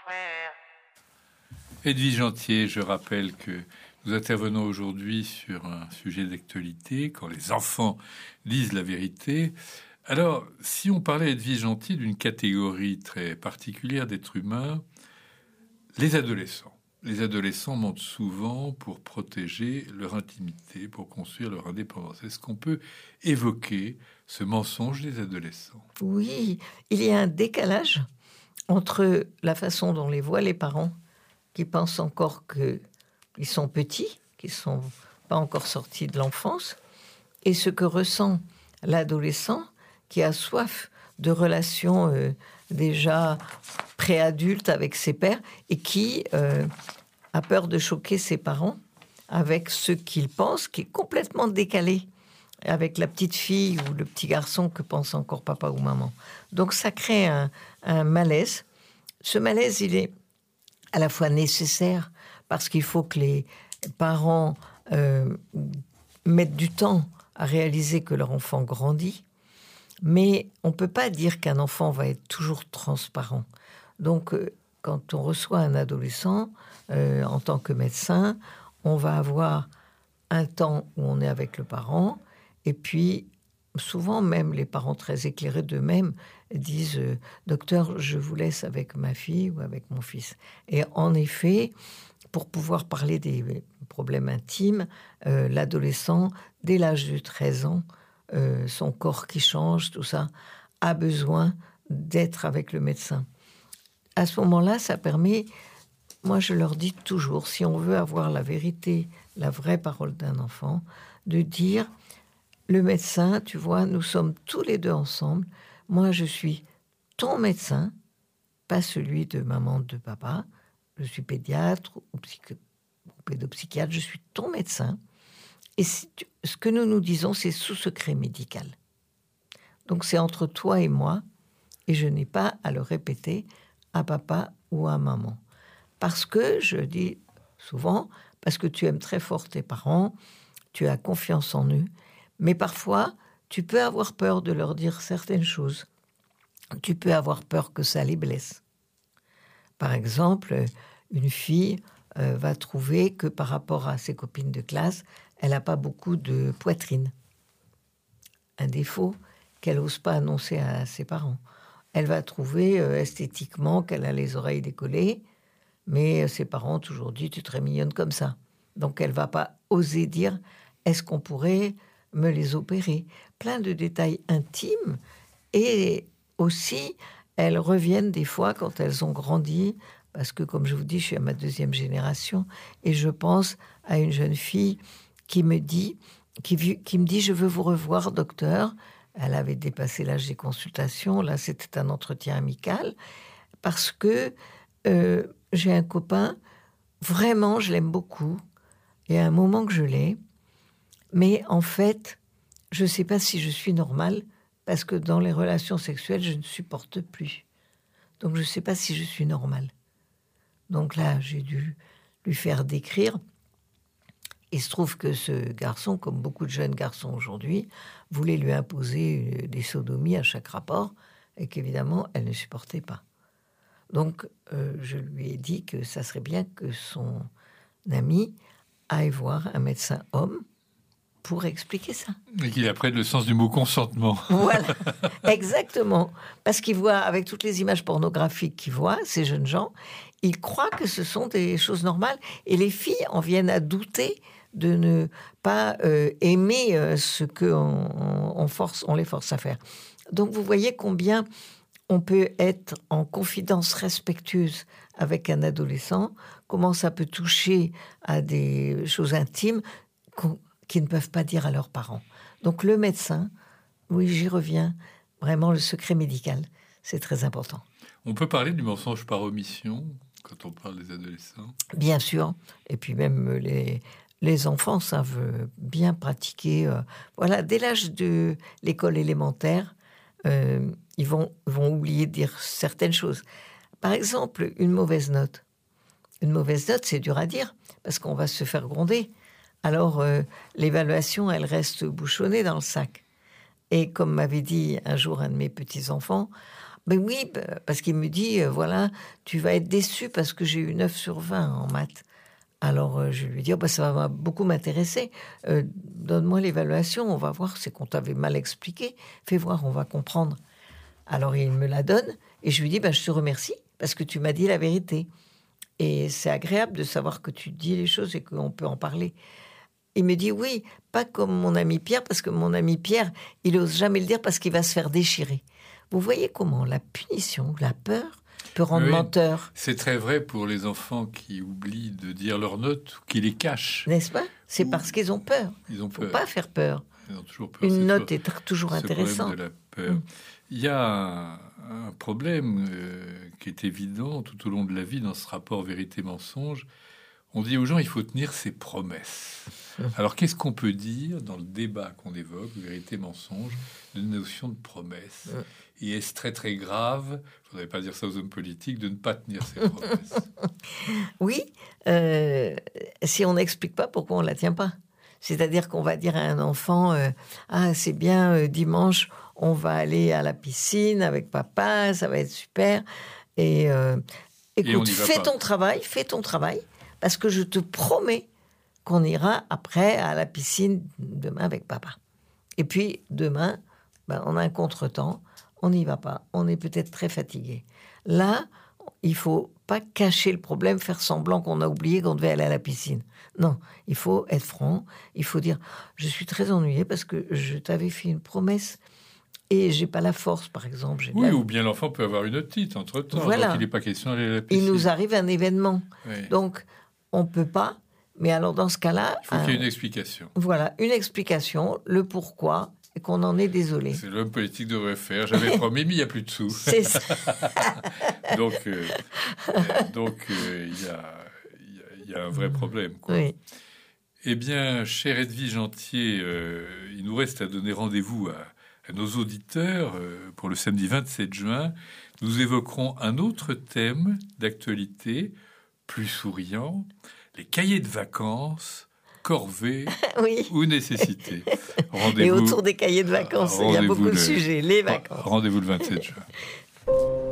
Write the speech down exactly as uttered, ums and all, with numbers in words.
Edwige Antier, je rappelle que nous intervenons aujourd'hui sur un sujet d'actualité, quand les enfants disent la vérité. Alors, si on parlait, Edwige Antier, d'une catégorie très particulière d'êtres humains, les adolescents. Les adolescents mentent souvent pour protéger leur intimité, pour construire leur indépendance. Est-ce qu'on peut évoquer ce mensonge des adolescents? Oui, il y a un décalage entre la façon dont les voient les parents, qui pensent encore qu'ils sont petits, qu'ils ne sont pas encore sortis de l'enfance, et ce que ressent l'adolescent qui a soif de relations euh, déjà préadultes avec ses pairs et qui euh, a peur de choquer ses parents avec ce qu'il pense, qui est complètement décalé avec la petite fille ou le petit garçon que pense encore papa ou maman. Donc ça crée un, un malaise. Ce malaise, il est à la fois nécessaire parce qu'il faut que les parents euh, mettent du temps à réaliser que leur enfant grandit, mais on ne peut pas dire qu'un enfant va être toujours transparent. Donc, euh, quand on reçoit un adolescent, euh, en tant que médecin, on va avoir un temps où on est avec le parent, et puis souvent même les parents très éclairés d'eux-mêmes disent euh, « Docteur, je vous laisse avec ma fille ou avec mon fils ». Et en effet, pour pouvoir parler des problèmes intimes, euh, l'adolescent, dès l'âge de treize ans, euh, son corps qui change, tout ça, a besoin d'être avec le médecin. À ce moment-là, ça permet, moi je leur dis toujours, si on veut avoir la vérité, la vraie parole d'un enfant, de dire « Le médecin, tu vois, nous sommes tous les deux ensemble. Moi, je suis ton médecin, pas celui de maman, de papa. Je suis pédiatre ou, psycho- ou pédopsychiatre. Je suis ton médecin. Et si tu- ce que nous nous disons, c'est sous secret médical. Donc, c'est entre toi et moi. Et je n'ai pas à le répéter à papa ou à maman. Parce que, je dis souvent, parce que tu aimes très fort tes parents, tu as confiance en eux. Mais parfois, tu peux avoir peur de leur dire certaines choses. Tu peux avoir peur que ça les blesse. Par exemple, une fille euh, va trouver que par rapport à ses copines de classe, elle n'a pas beaucoup de poitrine. Un défaut qu'elle n'ose pas annoncer à ses parents. Elle va trouver euh, esthétiquement qu'elle a les oreilles décollées, mais ses parents ont toujours dit « tu es très mignonne comme ça ». Donc elle ne va pas oser dire « est-ce qu'on pourrait me les opérer ?» Plein de détails intimes. Et aussi, elles reviennent des fois quand elles ont grandi, parce que comme je vous dis, je suis à ma deuxième génération, et je pense à une jeune fille qui me dit, qui, qui me dit « je veux vous revoir, docteur ». Elle avait dépassé l'âge des consultations. Là, c'était un entretien amical. Parce que euh, j'ai un copain, vraiment, je l'aime beaucoup. Il y a un moment que je l'ai. Mais en fait, je ne sais pas si je suis normale, parce que dans les relations sexuelles, je ne supporte plus. Donc, je ne sais pas si je suis normale. Donc là, j'ai dû lui faire décrire. Il se trouve que ce garçon, comme beaucoup de jeunes garçons aujourd'hui, voulait lui imposer des sodomies à chaque rapport et qu'évidemment, elle ne supportait pas. Donc, euh, je lui ai dit que ça serait bien que son ami aille voir un médecin homme pour expliquer ça. Et qu'il apprenne le sens du mot consentement. Voilà, exactement. Parce qu'il voit, avec toutes les images pornographiques qu'il voit, ces jeunes gens, il croit que ce sont des choses normales. Et les filles en viennent à douter de ne pas euh, aimer euh, ce qu'on on force, on les force à faire. Donc vous voyez combien on peut être en confidence respectueuse avec un adolescent, comment ça peut toucher à des choses intimes qu'ils ne peuvent pas dire à leurs parents. Donc le médecin, oui, j'y reviens, vraiment le secret médical, c'est très important. On peut parler du mensonge par omission quand on parle des adolescents? Bien sûr, et puis même les, les enfants savent bien pratiquer. Euh, voilà, dès l'âge de l'école élémentaire, euh, ils vont, vont oublier de dire certaines choses. Par exemple, une mauvaise note. Une mauvaise note, c'est dur à dire, parce qu'on va se faire gronder. Alors, euh, l'évaluation, elle reste bouchonnée dans le sac. Et comme m'avait dit un jour un de mes petits-enfants, Ben oui, parce qu'il me dit, euh, voilà, tu vas être déçu parce que j'ai eu neuf sur vingt en maths. Alors, euh, je lui dis, oh, ben, ça va beaucoup m'intéresser. Euh, donne-moi l'évaluation, on va voir, c'est qu'on t'avait mal expliqué. Fais voir, on va comprendre. Alors, il me la donne et je lui dis, ben, je te remercie parce que tu m'as dit la vérité. Et c'est agréable de savoir que tu dis les choses et qu'on peut en parler. Il me dit, oui, pas comme mon ami Pierre, parce que mon ami Pierre, il n'ose jamais le dire parce qu'il va se faire déchirer. Vous voyez comment la punition, la peur peut rendre oui, menteur. C'est très vrai pour les enfants qui oublient de dire leurs notes ou qui les cachent. N'est-ce pas? C'est ou... parce qu'ils ont peur. Ils ont faut peur. pas faire peur. Ils ont toujours peur. Une c'est note toujours, est toujours intéressante. de la peur. Mm. Il y a un, un problème euh, qui est évident tout au long de la vie dans ce rapport vérité-mensonge. On dit aux gens, il faut tenir ses promesses. Alors, qu'est-ce qu'on peut dire dans le débat qu'on évoque, vérité-mensonge, de notion de promesse? Et est-ce très, très grave, il ne faudrait pas dire ça aux hommes politiques, de ne pas tenir ses promesses? Oui, euh, si on n'explique pas pourquoi on ne la tient pas. C'est-à-dire qu'on va dire à un enfant, euh, ah, c'est bien, euh, dimanche, on va aller à la piscine avec papa, ça va être super. Et euh, écoute, Et fais ton travail, fais ton travail. Parce que je te promets qu'on ira après à la piscine demain avec papa. Et puis demain, ben, on a un contretemps, on n'y va pas, on est peut-être très fatigué. Là, il faut pas cacher le problème, faire semblant qu'on a oublié qu'on devait aller à la piscine. Non, il faut être franc, il faut dire « je suis très ennuyé parce que je t'avais fait une promesse ». Et j'ai pas la force, par exemple. J'ai oui, la... ou bien l'enfant peut avoir une otite entre-temps. Voilà. Donc il n'est pas question d'aller à la piscine. Il nous arrive un événement. Oui. Donc, on ne peut pas. Mais alors, dans ce cas-là... Il faut un... qu'il y ait une explication. Voilà, une explication, le pourquoi, et qu'on en est désolé. C'est l'homme politique devrait faire. J'avais promis, mais il n'y a plus de sous. C'est ça. donc, euh, euh, donc euh, il y, a, y, a, y a un vrai problème, quoi. Oui. Eh bien, chère Edwige Antier, euh, il nous reste à donner rendez-vous à... à nos auditeurs, euh, pour le samedi vingt-sept juin, nous évoquerons un autre thème d'actualité, plus souriant, les cahiers de vacances, corvée oui. ou nécessité. Et autour des cahiers de vacances, il y a beaucoup de le, sujets, les vacances. Rendez-vous le vingt-sept juin.